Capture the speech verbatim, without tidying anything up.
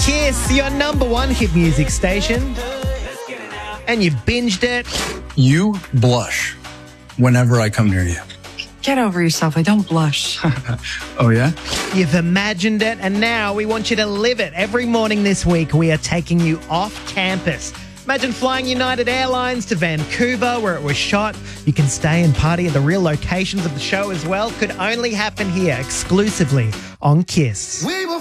Kiss, your number one hit music station. And you binged it. You blush whenever I come near you. Get over yourself. I don't blush. Oh, yeah? You've imagined it, and now we want you to live it. Every morning this week, we are taking you off campus. Imagine flying United Airlines to Vancouver, where it was shot. You can stay and party at the real locations of the show as well. Could only happen here, exclusively on Kiss. We